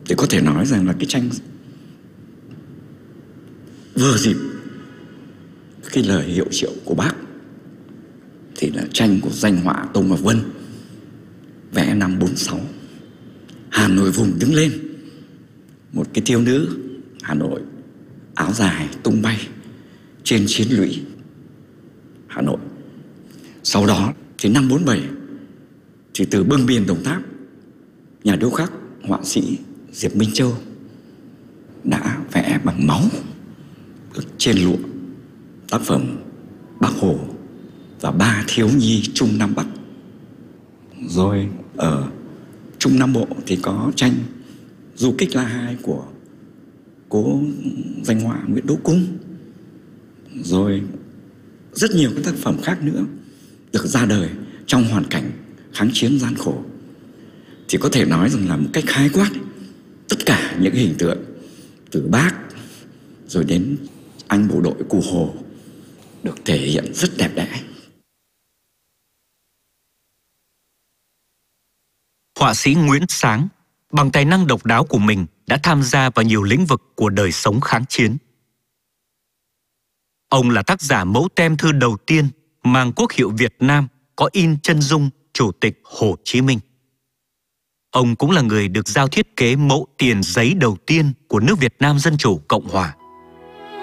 thì có thể nói rằng là cái tranh vừa dịp cái lời hiệu triệu của Bác thì là tranh của danh họa Tô Ngọc Vân, vẽ năm 46. Hà Nội vùng đứng lên, một cái thiếu nữ Hà Nội áo dài tung bay trên chiến lũy Hà Nội. Sau đó thì năm 47 thì từ bưng biên Đồng Tháp, nhà điêu khắc họa sĩ Diệp Minh Châu đã vẽ bằng máu trên lụa tác phẩm Bác Hồ và ba thiếu nhi Trung Nam Bắc. Rồi ở Trung Nam Bộ thì có tranh Du Kích La Hai của cố danh họa Nguyễn Đỗ Cung. Rồi rất nhiều các tác phẩm khác nữa được ra đời trong hoàn cảnh kháng chiến gian khổ. Thì có thể nói rằng là một cách khái quát, tất cả những hình tượng từ Bác rồi đến anh bộ đội Cụ Hồ được thể hiện rất đẹp đẽ. Họa sĩ Nguyễn Sáng bằng tài năng độc đáo của mình đã tham gia vào nhiều lĩnh vực của đời sống kháng chiến. Ông là tác giả mẫu tem thư đầu tiên mang quốc hiệu Việt Nam có in chân dung Chủ tịch Hồ Chí Minh. Ông cũng là người được giao thiết kế mẫu tiền giấy đầu tiên của nước Việt Nam Dân Chủ Cộng Hòa.